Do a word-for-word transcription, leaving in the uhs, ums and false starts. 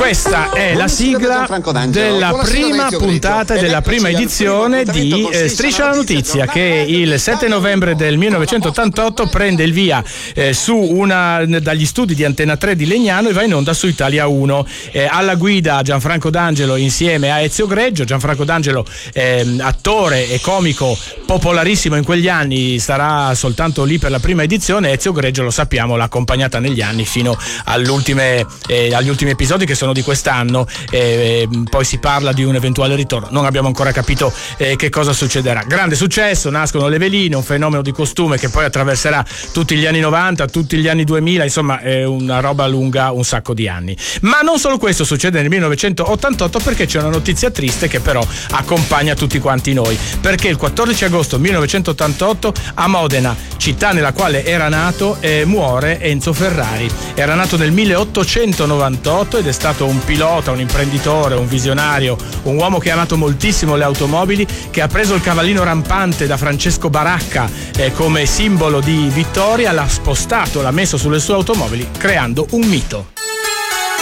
Questa è la sigla della prima puntata e della prima edizione di eh, Striscia la Notizia, che il sette novembre del millenovecentottantotto prende il via eh, su una dagli studi di Antena tre di Legnano e va in onda su Italia uno. Eh, alla guida Gianfranco D'Angelo insieme a Ezio Greggio. Gianfranco D'Angelo, eh, attore e comico popolarissimo in quegli anni, sarà soltanto lì per la prima edizione. Ezio Greggio, lo sappiamo, l'ha accompagnata negli anni fino all'ultime, eh, agli ultimi episodi che sono di quest'anno, eh, poi si parla di un eventuale ritorno, non abbiamo ancora capito eh, che cosa succederà. Grande successo, nascono le veline, un fenomeno di costume che poi attraverserà tutti gli anni novanta, tutti gli anni duemila, insomma è una roba lunga un sacco di anni. Ma non solo questo succede nel millenovecentottantotto, perché c'è una notizia triste che però accompagna tutti quanti noi, perché il quattordici agosto millenovecentottantotto a Modena, città nella quale era nato, eh, muore Enzo Ferrari. Era nato nel milleottocentonovantotto ed è stato un pilota, un imprenditore, un visionario, un uomo che ha amato moltissimo le automobili, che ha preso il cavallino rampante da Francesco Baracca eh, come simbolo di vittoria, l'ha spostato, l'ha messo sulle sue automobili, creando un mito.